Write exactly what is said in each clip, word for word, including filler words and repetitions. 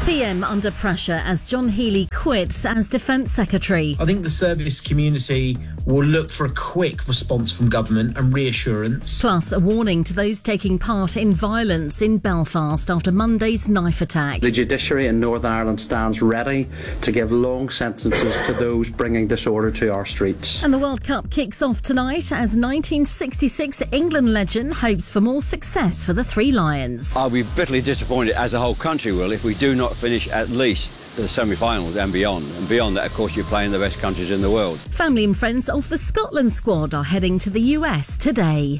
P M under pressure as John Healey quits as Defence Secretary. I think the service community will look for a quick response from government and reassurance. Plus, a warning to those taking part in violence in Belfast after Monday's knife attack. The judiciary in Northern Ireland stands ready to give long sentences to those bringing disorder to our streets. And the World Cup kicks off tonight as nineteen sixty-six England legend hopes for more success for the Three Lions. I'll be bitterly disappointed, as the whole country will, if we do not finish at least the semi-finals and beyond. And beyond that, of course, you're playing the best countries in the world. Family and friends of the Scotland squad are heading to the U S today.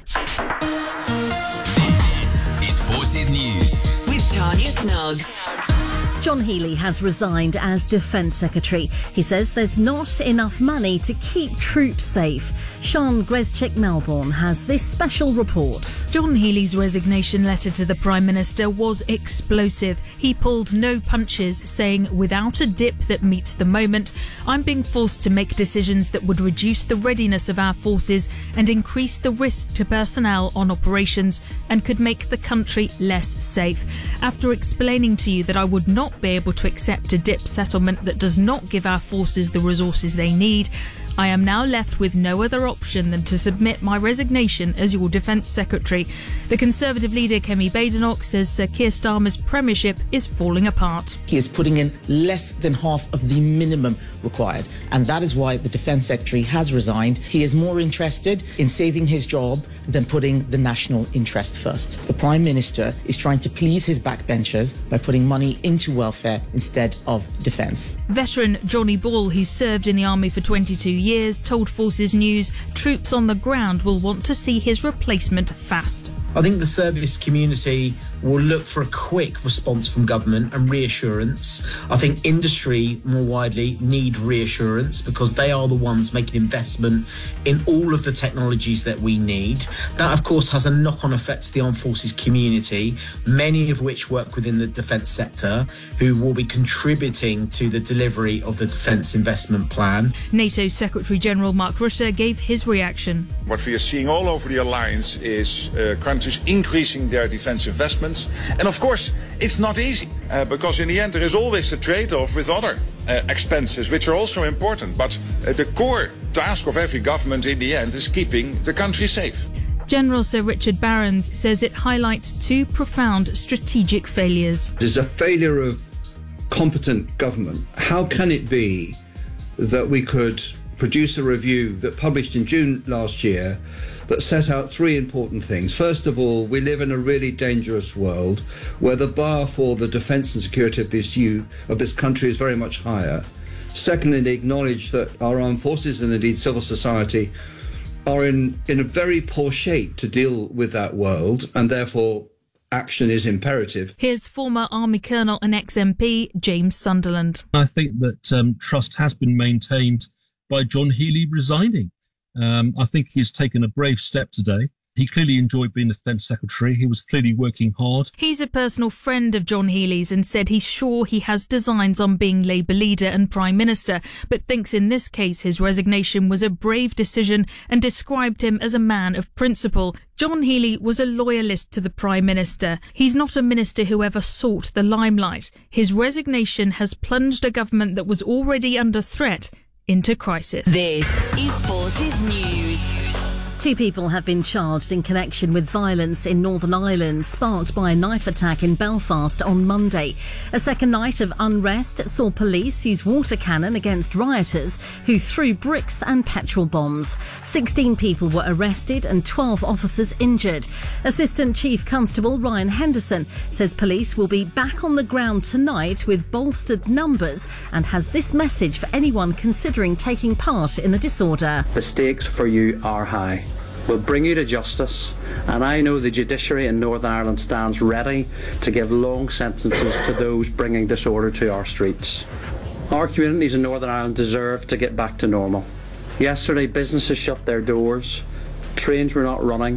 This is Forces News with Tanya Snuggs. John Healey has resigned as Defence Secretary. He says there's not enough money to keep troops safe. Sian Grezczyk-Melbourne has this special report. John Healey's resignation letter to the Prime Minister was explosive. He pulled no punches, saying, "Without a dip that meets the moment, I'm being forced to make decisions that would reduce the readiness of our forces and increase the risk to personnel on operations and could make the country less safe. After explaining to you that I would not be able to accept a D I P settlement that does not give our forces the resources they need, I am now left with no other option than to submit my resignation as your Defence Secretary." The Conservative leader Kemi Badenoch says Sir Keir Starmer's premiership is falling apart. He is putting in less than half of the minimum required, and that is why the Defence Secretary has resigned. He is more interested in saving his job than putting the national interest first. The Prime Minister is trying to please his backbenchers by putting money into welfare instead of defence. Veteran Johnny Ball, who served in the army for twenty-two years, told Forces News troops on the ground will want to see his replacement fast. I think the service community will look for a quick response from government and reassurance. I think industry more widely need reassurance because they are the ones making investment in all of the technologies that we need. That, of course, has a knock-on effect to the armed forces community, many of which work within the defence sector, who will be contributing to the delivery of the defence investment plan. NATO Secretary-General Mark Rutte gave his reaction. What we are seeing all over the alliance is uh, countries increasing their defence investments. And of course, it's not easy, uh, because in the end there is always a trade-off with other uh, expenses, which are also important. But uh, the core task of every government in the end is keeping the country safe. General Sir Richard Barrons says it highlights two profound strategic failures. There's a failure of competent government. How can it be that we could produce a review that published in June last year that set out three important things? First of all, we live in a really dangerous world where the bar for the defence and security of this, U, of this country is very much higher. Secondly, acknowledge that our armed forces and indeed civil society are in, in a very poor shape to deal with that world, and therefore action is imperative. Here's former Army Colonel and ex-M P James Sunderland. I think that um, trust has been maintained by John Healey resigning. Um, I think he's taken a brave step today. He clearly enjoyed being Defence Secretary. He was clearly working hard. He's a personal friend of John Healey's and said he's sure he has designs on being Labour leader and Prime Minister, but thinks in this case his resignation was a brave decision and described him as a man of principle. John Healey was a loyalist to the Prime Minister. He's not a minister who ever sought the limelight. His resignation has plunged a government that was already under threat into crisis. This is Forces News. Two people have been charged in connection with violence in Northern Ireland sparked by a knife attack in Belfast on Monday. A second night of unrest saw police use water cannon against rioters who threw bricks and petrol bombs. sixteen people were arrested and twelve officers injured. Assistant Chief Constable Ryan Henderson says police will be back on the ground tonight with bolstered numbers and has this message for anyone considering taking part in the disorder. The stakes for you are high. We'll bring you to justice, and I know the judiciary in Northern Ireland stands ready to give long sentences to those bringing disorder to our streets. Our communities in Northern Ireland deserve to get back to normal. Yesterday, businesses shut their doors, trains were not running,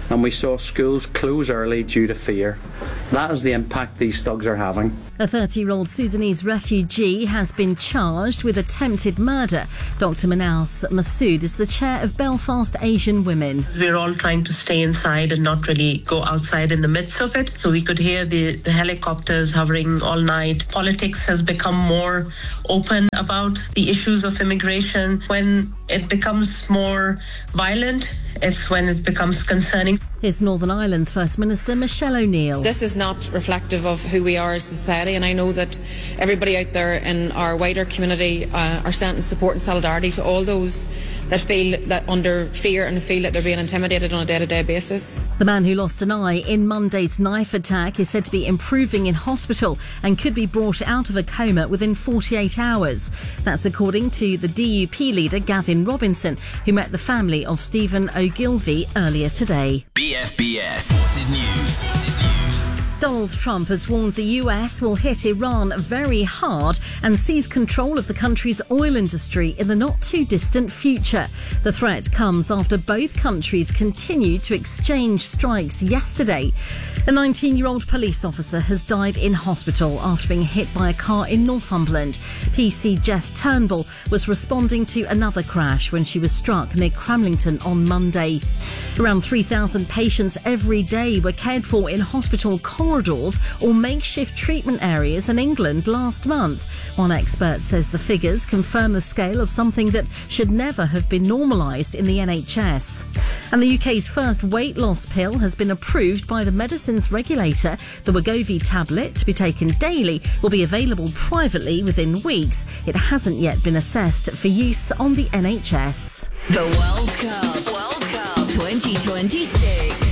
and we saw schools close early due to fear. That is the impact these thugs are having. A thirty-year-old Sudanese refugee has been charged with attempted murder. Doctor Manaus Masood is the chair of Belfast Asian Women. We're all trying to stay inside and not really go outside in the midst of it. So we could hear the, the helicopters hovering all night. Politics has become more open about the issues of immigration. When it becomes more violent, it's when it becomes concerning. Here's Northern Ireland's First Minister Michelle O'Neill. This is not reflective of who we are as a society, and I know that everybody out there in our wider community uh, are sending support and solidarity to all those that feel that under fear and feel that they're being intimidated on a day-to-day basis. The man who lost an eye in Monday's knife attack is said to be improving in hospital and could be brought out of a coma within forty-eight hours. That's according to the D U P leader Gavin Robinson, who met the family of Stephen Ogilvie earlier today. B F B S Forces News. Donald Trump has warned the U S will hit Iran very hard and seize control of the country's oil industry in the not-too-distant future. The threat comes after both countries continued to exchange strikes yesterday. A nineteen-year-old police officer has died in hospital after being hit by a car in Northumberland. P C Jess Turnbull was responding to another crash when she was struck near Cramlington on Monday. Around three thousand patients every day were cared for in hospital corridors or makeshift treatment areas in England last month. One expert says the figures confirm the scale of something that should never have been normalised in the N H S. And the U K's first weight loss pill has been approved by the medicines regulator. The Wegovy tablet, to be taken daily, will be available privately within weeks. It hasn't yet been assessed for use on the N H S. The World Cup. World Cup twenty twenty-six.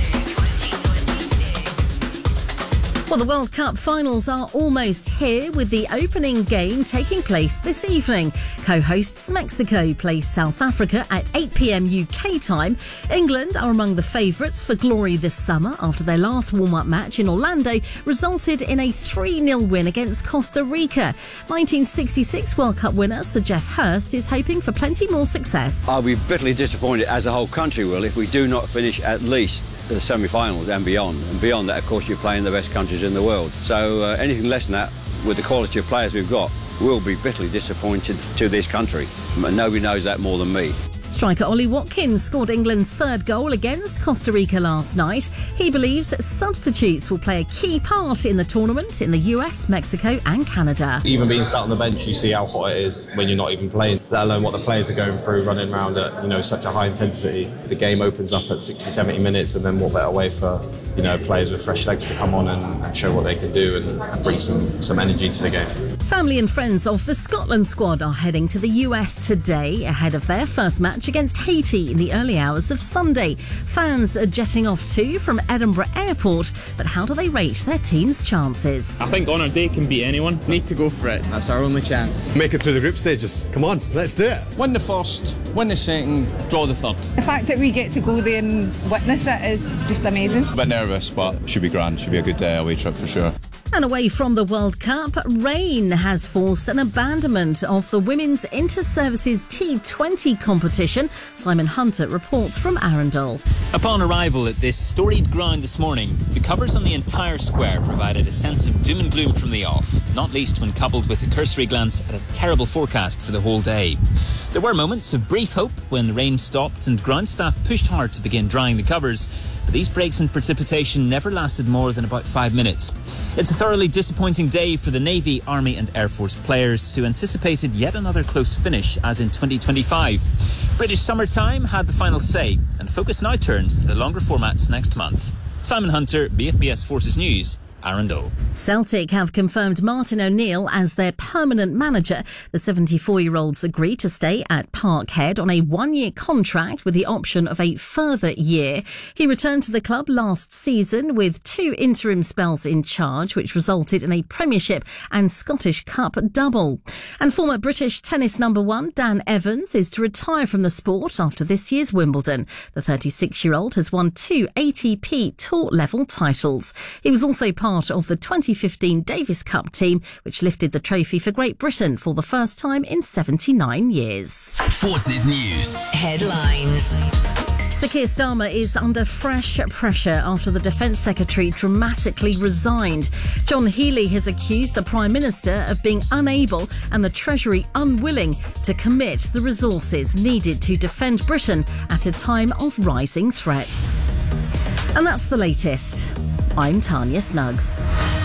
Well, the World Cup finals are almost here, with the opening game taking place this evening. Co-hosts Mexico play South Africa at eight p.m. U K time. England are among the favourites for glory this summer after their last warm-up match in Orlando resulted in a three nil win against Costa Rica. nineteen sixty-six World Cup winner Sir Geoff Hurst is hoping for plenty more success. I'll be bitterly disappointed, as the whole country will, if we do not finish at least the semi-finals and beyond. And beyond that, of course, you're playing the best countries in the world. So uh, anything less than that, with the quality of players we've got, will be bitterly disappointed to this country. And nobody knows that more than me. Striker Ollie Watkins scored England's third goal against Costa Rica last night. He believes substitutes will play a key part in the tournament in the U S, Mexico and Canada. Even being sat on the bench, you see how hot it is when you're not even playing, let alone what the players are going through, running around at, you know, such a high intensity. The game opens up at sixty, seventy minutes, and then what better way for, you know, players with fresh legs to come on and, and show what they can do and, and bring some, some energy to the game. Family and friends of the Scotland squad are heading to the U S today ahead of their first match against Haiti in the early hours of Sunday. Fans are jetting off too from Edinburgh Airport, but how do they rate their team's chances? I think on our day can beat anyone. Need to go for it. That's our only chance. Make it through the group stages. Come on, let's do it. Win the first, win the second, draw the third. The fact that we get to go there and witness it is just amazing. A bit nervous, but should be grand. Should be a good uh, away trip for sure. And away from the World Cup, rain has forced an abandonment of the Women's Inter-Services T twenty competition. Simon Hunter reports from Arundel. Upon arrival at this storied ground this morning, the covers on the entire square provided a sense of doom and gloom from the off, not least when coupled with a cursory glance at a terrible forecast for the whole day. There were moments of brief hope when the rain stopped and ground staff pushed hard to begin drying the covers, but these breaks in precipitation never lasted more than about five minutes. It's a thoroughly disappointing day for the Navy, Army and Air Force players who anticipated yet another close finish as in twenty twenty-five. British summertime had the final say, and focus now turns to the longer formats next month. Simon Hunter, B F B S Forces News, Arundel. Celtic have confirmed Martin O'Neill as their permanent manager. The seventy-four-year-olds agreed to stay at Parkhead on a one-year contract with the option of a further year. He returned to the club last season with two interim spells in charge, which resulted in a Premiership and Scottish Cup double. And former British tennis number one Dan Evans is to retire from the sport after this year's Wimbledon. The thirty-six-year-old has won two A T P tour-level titles. He was also part of the twenty fifteen Davis Cup team, which lifted the trophy for Great Britain for the first time in seventy-nine years. Forces News headlines. Sir Keir Starmer is under fresh pressure after the Defence Secretary dramatically resigned. John Healey has accused the Prime Minister of being unable and the Treasury unwilling to commit the resources needed to defend Britain at a time of rising threats. And that's the latest. I'm Tanya Snuggs.